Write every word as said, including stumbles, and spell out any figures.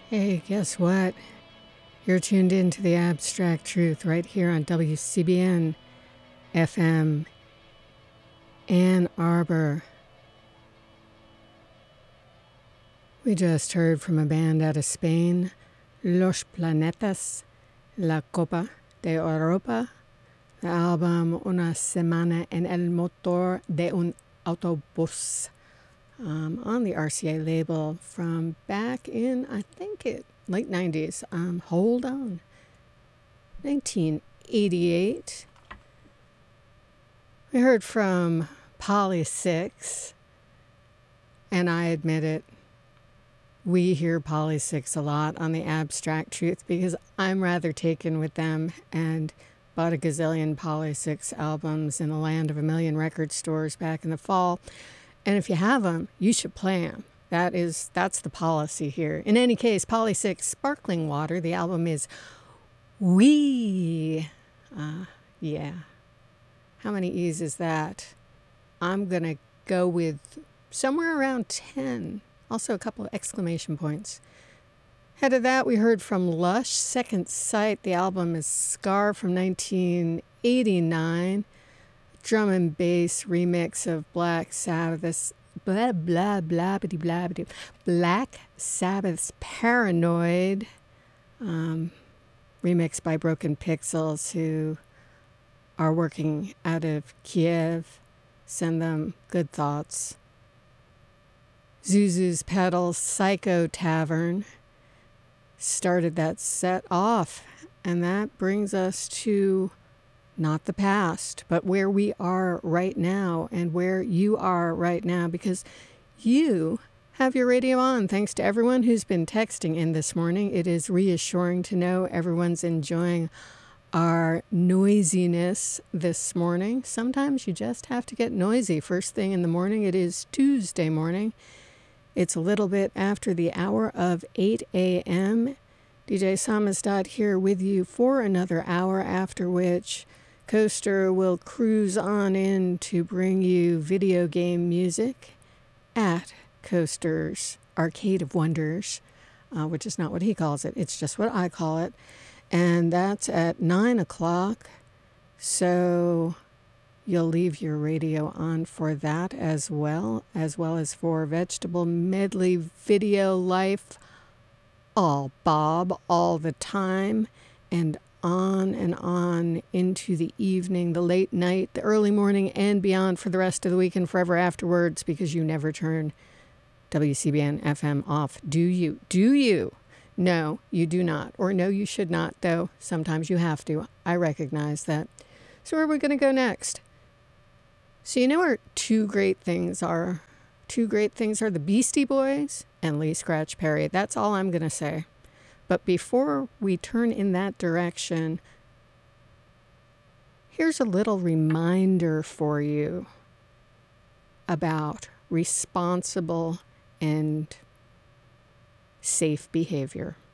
Hey, guess what? You're tuned in to the Abstract Truth right here on W C B N F M Ann Arbor. We just heard from a band out of Spain, Los Planetas, La Copa de Europa, the album Una Semana en el Motor de un Autobús, um, on the R C A label from back in, I think it, late nineties. Um, hold on. nineteen eighty-eight. We heard from Poly Six, and I admit it, we hear Poly Six a lot on the Abstract Truth because I'm rather taken with them and bought a gazillion Poly Six albums in the land of a million record stores back in the fall. And if you have them, you should play them. That is, that's the policy here. In any case, Poly Six Sparkling Water, the album is We. Uh, yeah. How many E's is that? I'm going to go with somewhere around ten. Also a couple of exclamation points. Ahead of that, we heard from Lush, Second Sight. The album is Scar from nineteen eighty-nine. Drum and bass remix of Black Sabbath's blah blah blah blah blah blah Black Sabbath's Paranoid, um, remixed by Broken Pixels, who are working out of Kiev. Send them good thoughts. Zuzu's Pedals, Psycho Tavern, started that set off, and that brings us to not the past, but where we are right now and where you are right now, because you have your radio on. Thanks to everyone who's been texting in this morning. It is reassuring to know everyone's enjoying our noisiness this morning. Sometimes you just have to get noisy first thing in the morning. It is Tuesday morning. It's a little bit after the hour of eight a.m. D J Samizdat here with you for another hour, after which Coaster will cruise on in to bring you video game music at Coaster's Arcade of Wonders, uh, which is not what he calls it. It's just what I call it. And that's at nine o'clock. So you'll leave your radio on for that as well, as well as for Vegetable Medley Video Life, all Bob, all the time, and on and on into the evening, the late night, the early morning, and beyond for the rest of the week and forever afterwards, because you never turn W C B N F M off. Do you? Do you? No, you do not. Or no, you should not, though sometimes you have to. I recognize that. So where are we going to go next? So you know where two great things are? Two great things are the Beastie Boys and Lee Scratch Perry. That's all I'm going to say. But before we turn in that direction, here's a little reminder for you about responsible and safe behavior.